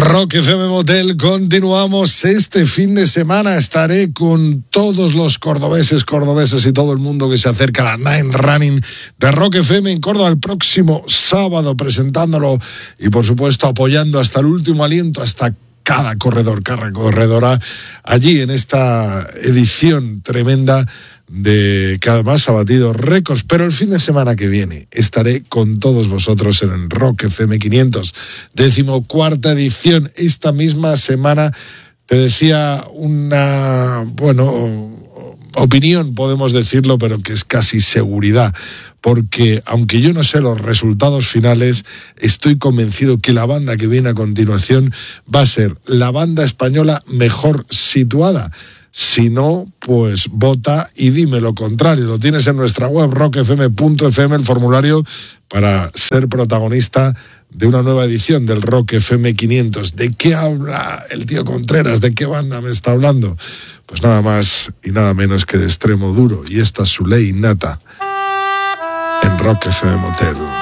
Rock FM Motel, continuamos este fin de semana. Estaré con todos los cordobeses y todo el mundo que se acerca a la Night Running de Rock FM en Córdoba el próximo sábado, presentándolo y por supuesto apoyando hasta el último aliento, hasta cada corredor, cada corredora allí en esta edición tremenda de que además ha batido récords. Pero el fin de semana que viene estaré con todos vosotros en el Rock FM 500, 14ª edición. Esta misma semana te decía una, opinión, podemos decirlo, pero que es casi seguridad, porque aunque yo no sé los resultados finales, estoy convencido que la banda que viene a continuación va a ser la banda española mejor situada. Si no, pues vota y dime lo contrario. Lo tienes en nuestra web rockfm.fm, el formulario para ser protagonista de una nueva edición del Rock FM 500. ¿De qué habla el tío Contreras? ¿De qué banda me está hablando? Pues nada más y nada menos que de Extremo Duro. Y esta es su ley innata en Rock FM Motel.